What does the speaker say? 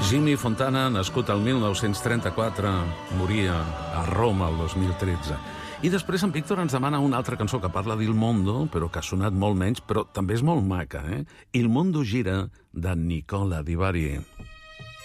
Jimmy Fontana, nascut el 1934, moria a Roma el 2013. I després en Víctor ens demana una altra cançó que parla d'Il Mondo, però que ha sonat molt menys, però també és molt maca, eh? Il Mondo gira, de Nicola Di Bari.